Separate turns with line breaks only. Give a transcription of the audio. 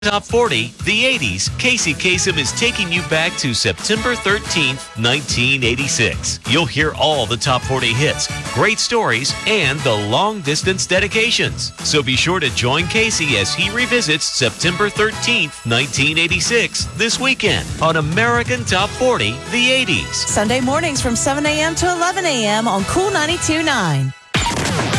Top 40, the 80s, Casey Kasem is taking you back to September 13th, 1986. You'll hear all the top 40 hits, great stories, and the long-distance dedications. So be sure to join Casey as he revisits September 13th, 1986 this weekend on American Top 40, the 80s.
Sunday mornings from 7 a.m. to 11 a.m. on Cool 92.9.